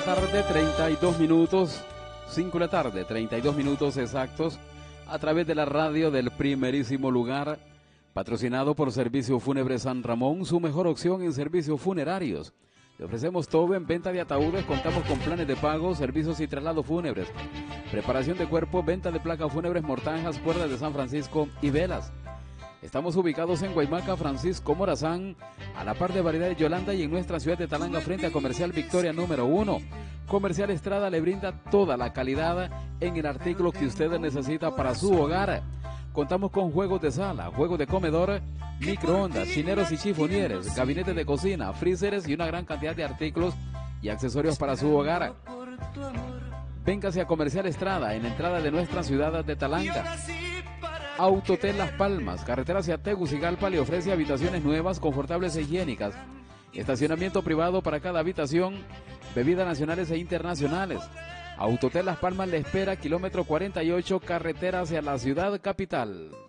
tarde, 32 minutos. 5 de la tarde, 32 minutos exactos. A través de la radio del primerísimo lugar. Patrocinado por Servicio Fúnebre San Ramón, su mejor opción en servicios funerarios. Le ofrecemos todo en venta de ataúdes, contamos con planes de pago, servicios y traslados fúnebres, preparación de cuerpo, venta de placas fúnebres, mortajas, cuerdas de San Francisco y velas. Estamos ubicados en Guaymaca, Francisco Morazán, a la par de Variedades Yolanda y en nuestra ciudad de Talanga frente a Comercial Victoria número 1. Comercial Estrada le brinda toda la calidad en el artículo que usted necesita para su hogar. Contamos con juegos de sala, juegos de comedor, microondas, chineros y chifonieres, gabinetes de cocina, freezers y una gran cantidad de artículos y accesorios para su hogar. Véngase a Comercial Estrada en la entrada de nuestra ciudad de Talanga. Autotel Las Palmas, carretera hacia Tegucigalpa, le ofrece habitaciones nuevas, confortables e higiénicas. Estacionamiento privado para cada habitación, bebidas nacionales e internacionales. Autotel Las Palmas le espera, kilómetro 48, carretera hacia la ciudad capital.